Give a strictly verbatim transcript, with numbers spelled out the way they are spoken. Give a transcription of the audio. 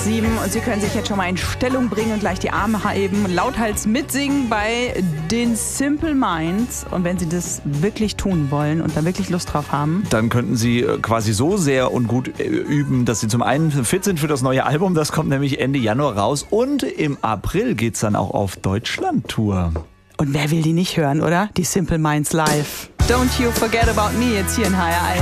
sieben und Sie können sich jetzt schon mal in Stellung bringen und gleich die Arme heben, lauthals mitsingen bei den Simple Minds. Und wenn Sie das wirklich tun wollen und da wirklich Lust drauf haben, dann könnten Sie quasi so sehr und gut üben, dass Sie zum einen fit sind für das neue Album. Das kommt nämlich Ende Januar raus. Und im April geht's dann auch auf Deutschland-Tour. Und wer will die nicht hören, oder? Die Simple Minds live. Don't you forget about me jetzt hier in H R eins.